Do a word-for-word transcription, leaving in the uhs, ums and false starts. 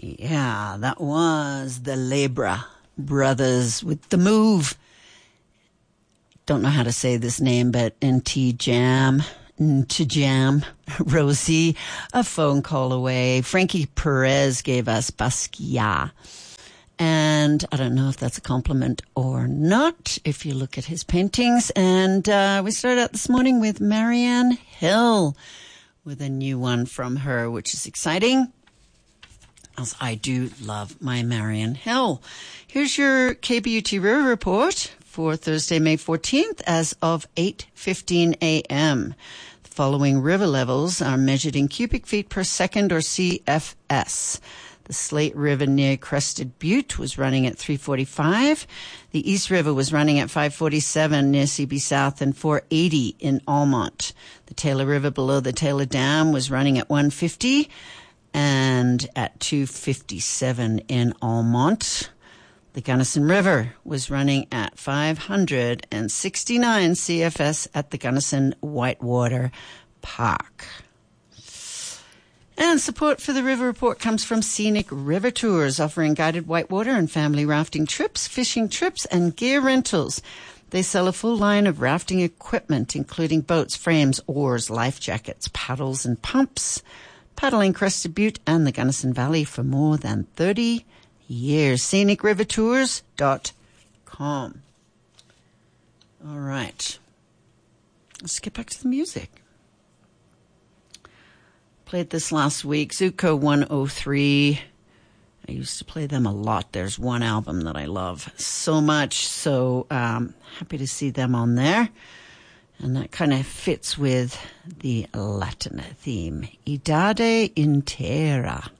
Yeah, that was the Labra Brothers with The Move. Don't know how to say this name, but N T Jam, N T Jam, Rosie, a phone call away. Frankie Perez gave us Basquiat. And I don't know if that's a compliment or not, if you look at his paintings. And uh, we started out this morning with Marianne Hill with a new one from her, which is exciting, as I do love my Marianne Hill. Here's your K B U T River Report for Thursday, May fourteenth, as of eight fifteen a.m. The following river levels are measured in cubic feet per second, or C F S. The Slate River near Crested Butte was running at three forty-five. The East River was running at five forty-seven near C B South and four eighty in Almont. The Taylor River below the Taylor Dam was running at one fifty and at two fifty-seven in Almont. The Gunnison River was running at five hundred sixty-nine C F S at the Gunnison Whitewater Park. And support for the River Report comes from Scenic River Tours, offering guided whitewater and family rafting trips, fishing trips, and gear rentals. They sell a full line of rafting equipment, including boats, frames, oars, life jackets, paddles, and pumps. Paddling Crested Butte and the Gunnison Valley for more than thirty years. scenic river tours dot com. All right. Let's get back to the music. Played this last week, Zuko one oh three. I used to play them a lot. There's one album that I love so much, so um, happy to see them on there. And that kind of fits with the Latin theme. Idade Intera.